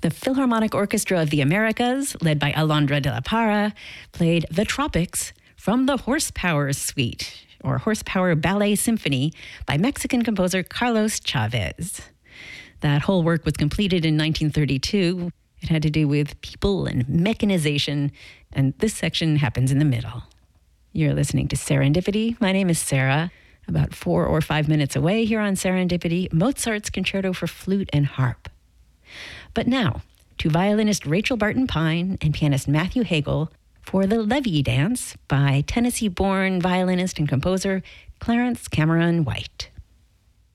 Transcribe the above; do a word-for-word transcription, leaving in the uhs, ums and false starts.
The Philharmonic Orchestra of the Americas, led by Alondra de la Parra, played The Tropics from the Horsepower Suite, or Horsepower Ballet Symphony, by Mexican composer Carlos Chavez. That whole work was completed in nineteen thirty-two. It had to do with people and mechanization, and this section happens in the middle. You're listening to Serendipity. My name is Sarah. About four or five minutes away here on Serendipity, Mozart's Concerto for Flute and Harp. But now, to violinist Rachel Barton Pine and pianist Matthew Hagel for the Levy Dance by Tennessee-born violinist and composer Clarence Cameron White.